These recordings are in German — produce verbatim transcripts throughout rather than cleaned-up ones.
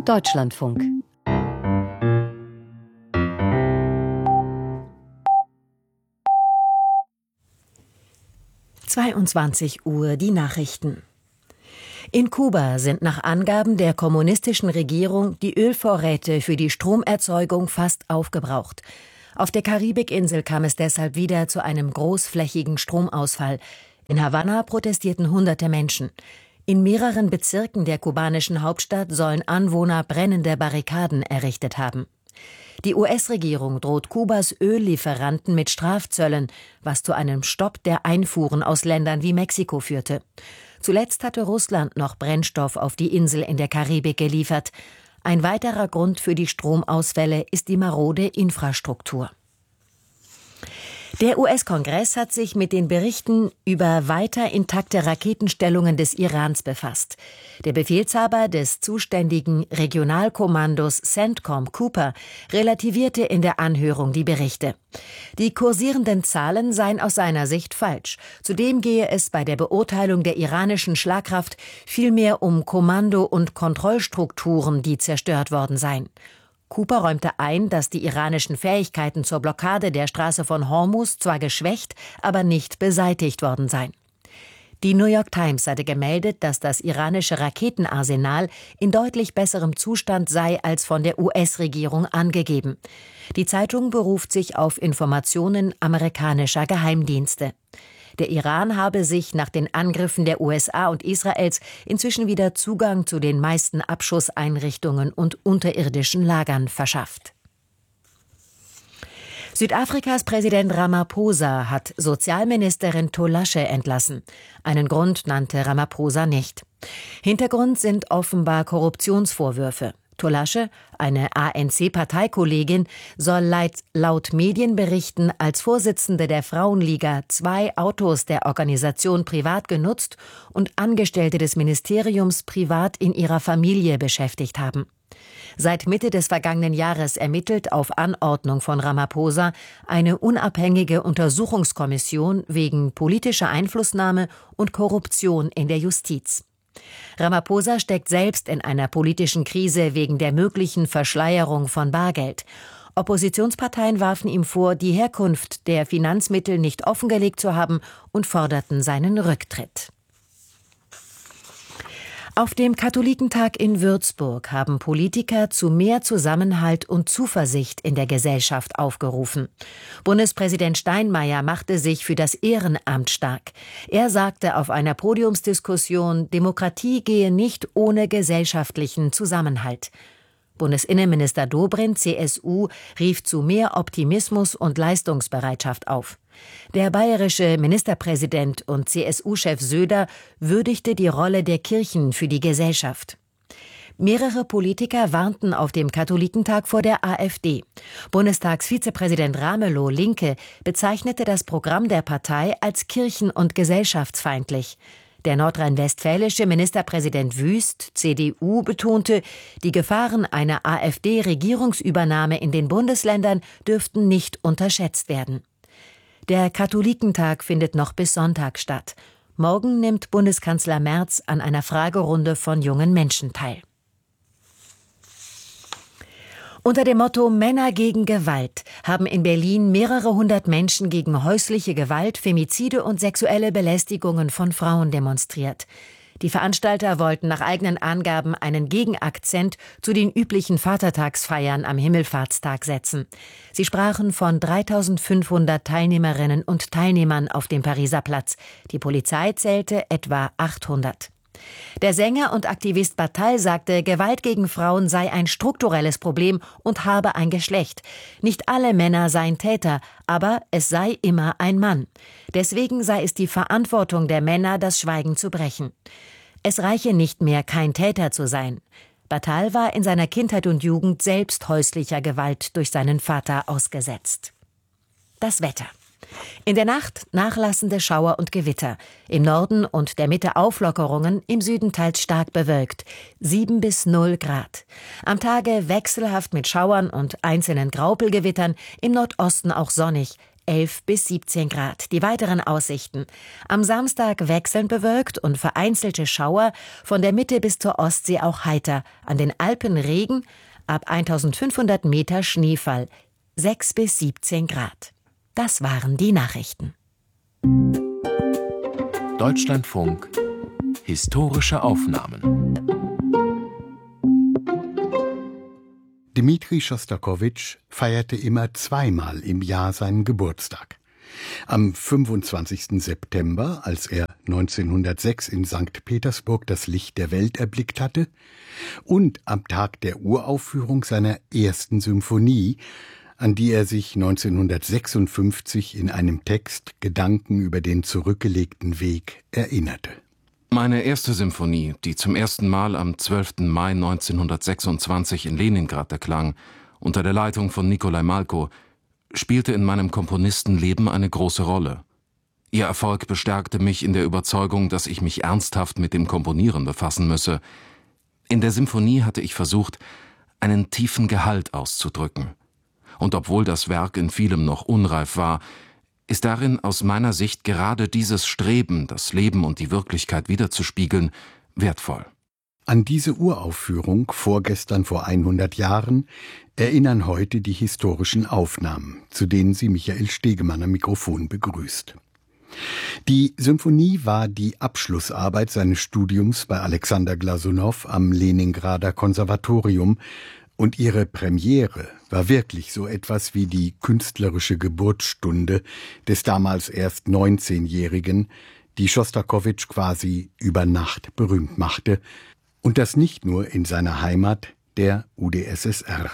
Deutschlandfunk. zweiundzwanzig Uhr die Nachrichten. In Kuba sind nach Angaben der kommunistischen Regierung die Ölvorräte für die Stromerzeugung fast aufgebraucht. Auf der Karibikinsel kam es deshalb wieder zu einem großflächigen Stromausfall. In Havanna protestierten hunderte Menschen. In mehreren Bezirken der kubanischen Hauptstadt sollen Anwohner brennende Barrikaden errichtet haben. Die U S-Regierung droht Kubas Öllieferanten mit Strafzöllen, was zu einem Stopp der Einfuhren aus Ländern wie Mexiko führte. Zuletzt hatte Russland noch Brennstoff auf die Insel in der Karibik geliefert. Ein weiterer Grund für die Stromausfälle ist die marode Infrastruktur. Der U S-Kongress hat sich mit den Berichten über weiter intakte Raketenstellungen des Irans befasst. Der Befehlshaber des zuständigen Regionalkommandos CENTCOM, Cooper, relativierte in der Anhörung die Berichte. Die kursierenden Zahlen seien aus seiner Sicht falsch. Zudem gehe es bei der Beurteilung der iranischen Schlagkraft vielmehr um Kommando- und Kontrollstrukturen, die zerstört worden seien. Cooper räumte ein, dass die iranischen Fähigkeiten zur Blockade der Straße von Hormuz zwar geschwächt, aber nicht beseitigt worden seien. Die New York Times hatte gemeldet, dass das iranische Raketenarsenal in deutlich besserem Zustand sei als von der U S-Regierung angegeben. Die Zeitung beruft sich auf Informationen amerikanischer Geheimdienste. Der Iran habe sich nach den Angriffen der U S A und Israels inzwischen wieder Zugang zu den meisten Abschusseinrichtungen und unterirdischen Lagern verschafft. Südafrikas Präsident Ramaphosa hat Sozialministerin Tolashe entlassen. Einen Grund nannte Ramaphosa nicht. Hintergrund sind offenbar Korruptionsvorwürfe. Tolashe, eine A N C-Parteikollegin, soll laut Medienberichten als Vorsitzende der Frauenliga zwei Autos der Organisation privat genutzt und Angestellte des Ministeriums privat in ihrer Familie beschäftigt haben. Seit Mitte des vergangenen Jahres ermittelt auf Anordnung von Ramaphosa eine unabhängige Untersuchungskommission wegen politischer Einflussnahme und Korruption in der Justiz. Ramaphosa steckt selbst in einer politischen Krise wegen der möglichen Verschleierung von Bargeld. Oppositionsparteien warfen ihm vor, die Herkunft der Finanzmittel nicht offengelegt zu haben und forderten seinen Rücktritt. Auf dem Katholikentag in Würzburg haben Politiker zu mehr Zusammenhalt und Zuversicht in der Gesellschaft aufgerufen. Bundespräsident Steinmeier machte sich für das Ehrenamt stark. Er sagte auf einer Podiumsdiskussion, Demokratie gehe nicht ohne gesellschaftlichen Zusammenhalt. Bundesinnenminister Dobrindt, C S U, rief zu mehr Optimismus und Leistungsbereitschaft auf. Der bayerische Ministerpräsident und C S U-Chef Söder würdigte die Rolle der Kirchen für die Gesellschaft. Mehrere Politiker warnten auf dem Katholikentag vor der AfD. Bundestagsvizepräsident Ramelow, Linke, bezeichnete das Programm der Partei als kirchen- und gesellschaftsfeindlich. Der nordrhein-westfälische Ministerpräsident Wüst, C D U, betonte, die Gefahren einer AfD-Regierungsübernahme in den Bundesländern dürften nicht unterschätzt werden. Der Katholikentag findet noch bis Sonntag statt. Morgen nimmt Bundeskanzler Merz an einer Fragerunde von jungen Menschen teil. Unter dem Motto Männer gegen Gewalt haben in Berlin mehrere hundert Menschen gegen häusliche Gewalt, Femizide und sexuelle Belästigungen von Frauen demonstriert. Die Veranstalter wollten nach eigenen Angaben einen Gegenakzent zu den üblichen Vatertagsfeiern am Himmelfahrtstag setzen. Sie sprachen von dreitausendfünfhundert Teilnehmerinnen und Teilnehmern auf dem Pariser Platz. Die Polizei zählte etwa achthundert. Der Sänger und Aktivist Bataille sagte, Gewalt gegen Frauen sei ein strukturelles Problem und habe ein Geschlecht. Nicht alle Männer seien Täter, aber es sei immer ein Mann. Deswegen sei es die Verantwortung der Männer, das Schweigen zu brechen. Es reiche nicht mehr, kein Täter zu sein. Bataille war in seiner Kindheit und Jugend selbst häuslicher Gewalt durch seinen Vater ausgesetzt. Das Wetter. In der Nacht nachlassende Schauer und Gewitter. Im Norden und der Mitte Auflockerungen, im Süden teils stark bewölkt. sieben bis null Grad. Am Tage wechselhaft mit Schauern und einzelnen Graupelgewittern, im Nordosten auch sonnig. elf bis siebzehn Grad. Die weiteren Aussichten: Am Samstag wechselnd bewölkt und vereinzelte Schauer, von der Mitte bis zur Ostsee auch heiter. An den Alpen Regen, ab eintausendfünfhundert Meter Schneefall, sechs bis siebzehn Grad. Das waren die Nachrichten. Deutschlandfunk Historische Aufnahmen. Dmitri Schostakowitsch feierte immer zweimal im Jahr seinen Geburtstag. Am fünfundzwanzigsten September, als er neunzehnhundertsechs in Sankt Petersburg das Licht der Welt erblickt hatte, und am Tag der Uraufführung seiner ersten Symphonie, an die er sich neunzehnhundertsechsundfünfzig in einem Text Gedanken über den zurückgelegten Weg erinnerte. Meine erste Symphonie, die zum ersten Mal am zwölften Mai neunzehnhundertsechsundzwanzig in Leningrad erklang, unter der Leitung von Nikolai Malko, spielte in meinem Komponistenleben eine große Rolle. Ihr Erfolg bestärkte mich in der Überzeugung, dass ich mich ernsthaft mit dem Komponieren befassen müsse. In der Symphonie hatte ich versucht, einen tiefen Gehalt auszudrücken. Und obwohl das Werk in vielem noch unreif war, ist darin aus meiner Sicht gerade dieses Streben, das Leben und die Wirklichkeit wiederzuspiegeln, wertvoll. An diese Uraufführung, vorgestern vor hundert Jahren, erinnern heute die historischen Aufnahmen, zu denen sie Michael Stegemann am Mikrofon begrüßt. Die Symphonie war die Abschlussarbeit seines Studiums bei Alexander Glasunow am Leningrader Konservatorium, und ihre Premiere war wirklich so etwas wie die künstlerische Geburtsstunde des damals erst neunzehnjährigen, die Schostakowitsch quasi über Nacht berühmt machte, und das nicht nur in seiner Heimat, der U d S S R.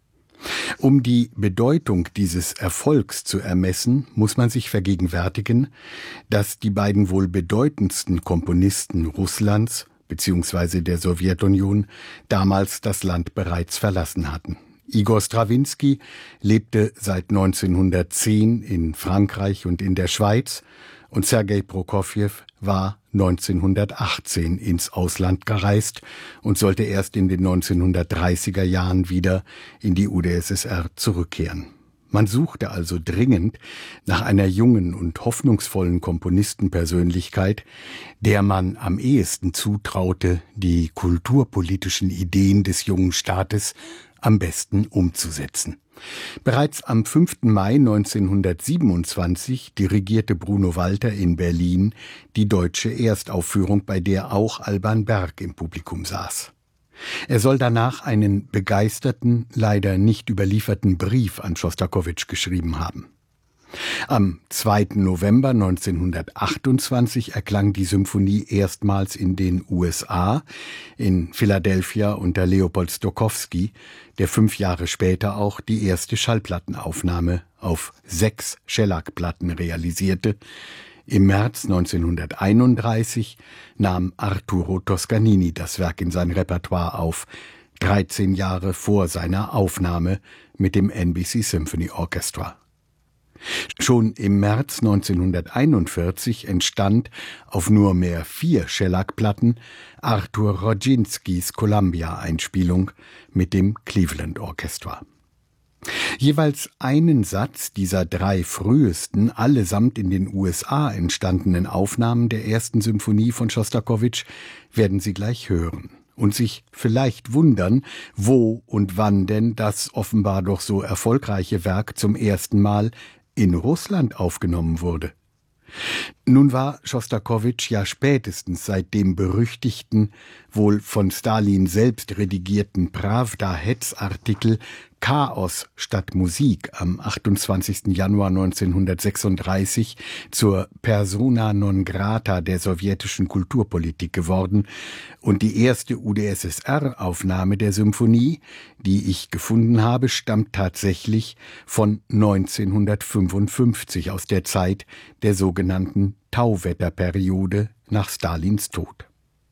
Um die Bedeutung dieses Erfolgs zu ermessen, muss man sich vergegenwärtigen, dass die beiden wohl bedeutendsten Komponisten Russlands bzw. der Sowjetunion damals das Land bereits verlassen hatten. Igor Strawinski lebte seit neunzehnhundertzehn in Frankreich und in der Schweiz und Sergei Prokofjew war neunzehnhundertachtzehn ins Ausland gereist und sollte erst in den neunzehnhundertdreißiger Jahren wieder in die U d S S R zurückkehren. Man suchte also dringend nach einer jungen und hoffnungsvollen Komponistenpersönlichkeit, der man am ehesten zutraute, die kulturpolitischen Ideen des jungen Staates am besten umzusetzen. Bereits am fünften Mai neunzehnhundertsiebenundzwanzig dirigierte Bruno Walter in Berlin die deutsche Erstaufführung, bei der auch Alban Berg im Publikum saß. Er soll danach einen begeisterten, leider nicht überlieferten Brief an Schostakowitsch geschrieben haben. Am zweiten November neunzehnhundertachtundzwanzig erklang die Symphonie erstmals in den U S A, in Philadelphia unter Leopold Stokowski, der fünf Jahre später auch die erste Schallplattenaufnahme auf sechs Schellackplatten realisierte. Im März neunzehnhunderteinunddreißig nahm Arturo Toscanini das Werk in sein Repertoire auf, dreizehn Jahre vor seiner Aufnahme mit dem N B C Symphony Orchestra. Schon im März neunzehnhunderteinundvierzig entstand auf nur mehr vier Schellackplatten Artur Rodzinskis Columbia-Einspielung mit dem Cleveland Orchestra. Jeweils einen Satz dieser drei frühesten, allesamt in den U S A entstandenen Aufnahmen der ersten Symphonie von Schostakowitsch werden Sie gleich hören und sich vielleicht wundern, wo und wann denn das offenbar doch so erfolgreiche Werk zum ersten Mal in Russland aufgenommen wurde. Nun war Schostakowitsch ja spätestens seit dem berüchtigten, wohl von Stalin selbst redigierten Pravda-Hetzartikel Chaos statt Musik am achtundzwanzigsten Januar neunzehnhundertsechsunddreißig zur Persona non grata der sowjetischen Kulturpolitik geworden, und die erste U d S S R-Aufnahme der Symphonie, die ich gefunden habe, stammt tatsächlich von neunzehnhundertfünfundfünfzig, aus der Zeit der sogenannten Tauwetterperiode nach Stalins Tod.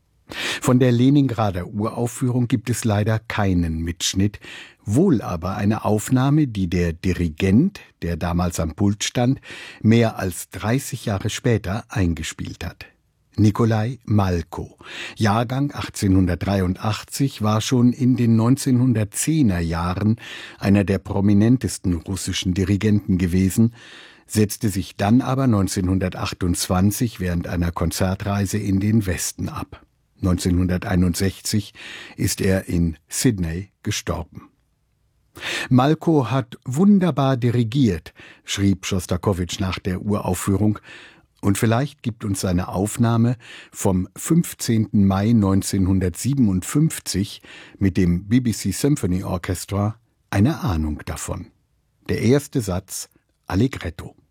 Von der Leningrader Uraufführung gibt es leider keinen Mitschnitt, wohl aber eine Aufnahme, die der Dirigent, der damals am Pult stand, mehr als dreißig Jahre später eingespielt hat. Nikolai Malko, Jahrgang achtzehnhundertdreiundachtzig, war schon in den neunzehnhundertzehner Jahren einer der prominentesten russischen Dirigenten gewesen, setzte sich dann aber neunzehnhundertachtundzwanzig während einer Konzertreise in den Westen ab. neunzehnhunderteinundsechzig ist er in Sydney gestorben. Malko hat wunderbar dirigiert, schrieb Schostakowitsch nach der Uraufführung, und vielleicht gibt uns seine Aufnahme vom fünfzehnten Mai neunzehnhundertsiebenundfünfzig mit dem B B C Symphony Orchestra eine Ahnung davon. Der erste Satz Allegretto.